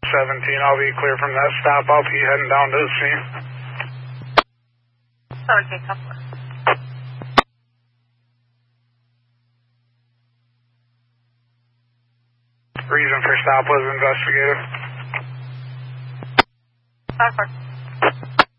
17. I'll be clear from that stop. I'll be heading down to the scene. Okay, couple. Reason for stop was investigative. 5-4.